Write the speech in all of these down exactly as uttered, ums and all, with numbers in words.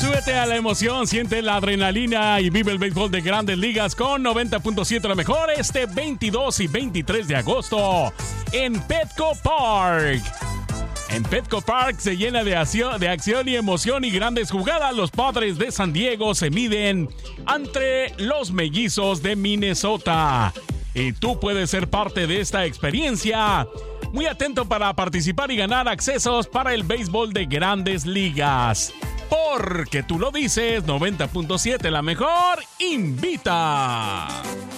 Súbete a la emoción, siente la adrenalina y vive el béisbol de Grandes Ligas con noventa punto siete la mejor este veintidós y veintitrés de agosto en Petco Park. En Petco Park se llena de acción, de acción y emoción y grandes jugadas. Los Padres de San Diego se miden ante los Mellizos de Minnesota. Y tú puedes ser parte de esta experiencia. Muy atento para participar y ganar accesos para el béisbol de Grandes Ligas. Porque tú lo dices, noventa punto siete la mejor invita.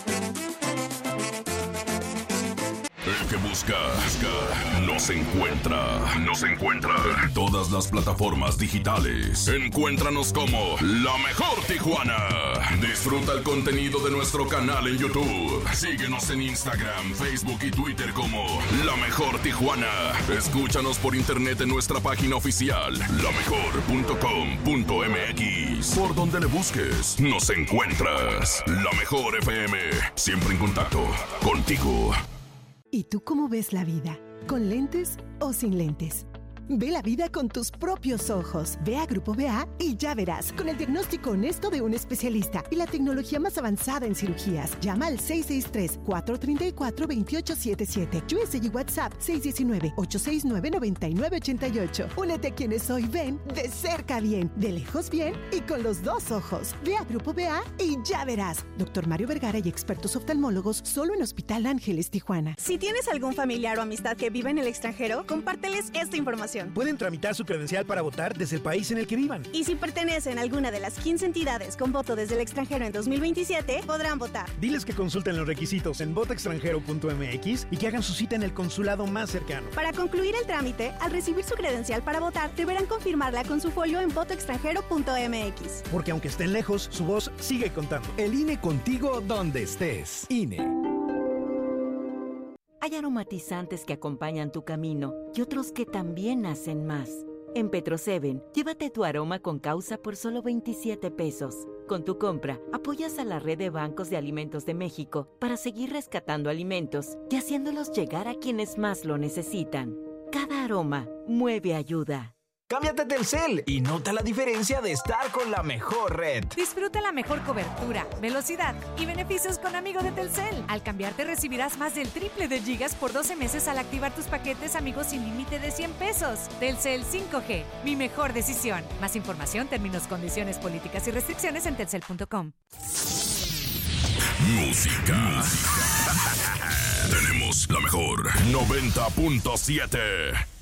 El que busca, busca, nos encuentra, nos encuentra en todas las plataformas digitales. Encuéntranos como La Mejor Tijuana. Disfruta el contenido de nuestro canal en YouTube. Síguenos en Instagram, Facebook y Twitter como La Mejor Tijuana. Escúchanos por internet en nuestra página oficial, la mejor punto com punto m x. Por donde le busques, nos encuentras. La Mejor F M, siempre en contacto contigo. ¿Y tú cómo ves la vida? ¿Con lentes o sin lentes? Ve la vida con tus propios ojos. Ve a Grupo B A y ya verás. Con el diagnóstico honesto de un especialista y la tecnología más avanzada en cirugías. Llama al seis seis tres, cuatro tres cuatro, dos ocho siete siete. U S y WhatsApp seis uno nueve, ocho seis nueve, nueve nueve ocho ocho. Únete a quienes hoy ven de cerca bien, de lejos bien y con los dos ojos. Ve a Grupo B A y ya verás. Doctor Mario Vergara y expertos oftalmólogos solo en Hospital Ángeles, Tijuana. Si tienes algún familiar o amistad que vive en el extranjero, compárteles esta información. Pueden tramitar su credencial para votar desde el país en el que vivan. Y si pertenecen a alguna de las quince entidades con voto desde el extranjero en dos mil veintisiete, podrán votar. Diles que consulten los requisitos en vota extranjero punto m x y que hagan su cita en el consulado más cercano. Para concluir el trámite, al recibir su credencial para votar, deberán confirmarla con su folio en voto extranjero punto m x. Porque aunque estén lejos, su voz sigue contando. El I N E contigo donde estés. I N E. Hay aromatizantes que acompañan tu camino y otros que también hacen más. En Petro siete, llévate tu aroma con causa por solo veintisiete pesos. Con tu compra, apoyas a la Red de Bancos de Alimentos de México para seguir rescatando alimentos y haciéndolos llegar a quienes más lo necesitan. Cada aroma mueve ayuda. Cámbiate a Telcel y nota la diferencia de estar con la mejor red. Disfruta la mejor cobertura, velocidad y beneficios con Amigo de Telcel. Al cambiarte recibirás más del triple de gigas por doce meses al activar tus paquetes Amigos sin límite de cien pesos. Telcel cinco G, mi mejor decisión. Más información, términos, condiciones, políticas y restricciones en telcel punto com. Música. Tenemos la mejor noventa punto siete.